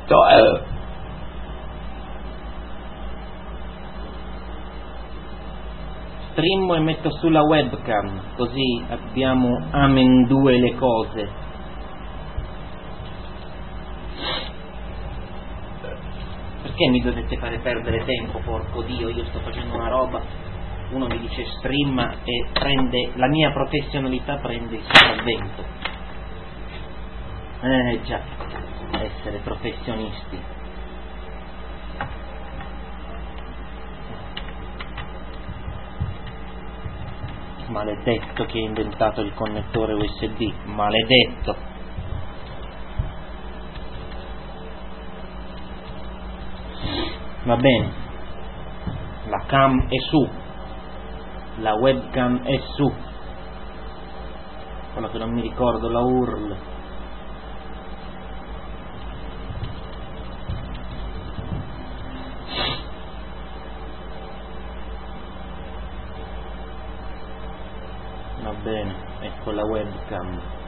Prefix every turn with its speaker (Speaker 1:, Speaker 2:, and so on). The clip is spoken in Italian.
Speaker 1: Streamo e metto sulla webcam, così abbiamo amendue le cose. Perché mi dovete fare perdere tempo, porco Dio? Io sto facendo una roba, uno mi dice streama e la mia professionalità prende il sopravvento. Già, essere professionisti. Maledetto che ha inventato il connettore USB, maledetto. Va bene, la cam è su, la webcam è su, quello che non mi ricordo la URL. Va bene, ecco la webcam.